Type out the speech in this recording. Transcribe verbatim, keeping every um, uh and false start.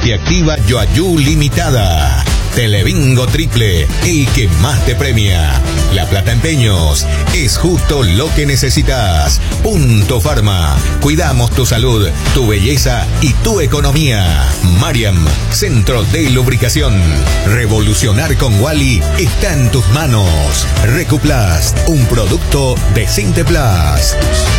Te activa Yoayú Limitada. Telebingo Triple, el que más te premia. La Plata Empeños, es justo lo que necesitas. Punto Pharma, cuidamos tu salud, tu belleza y tu economía. Mariam, centro de lubricación. Revolucionar con Wally está en tus manos. Recuplast, un producto de Sinteplast.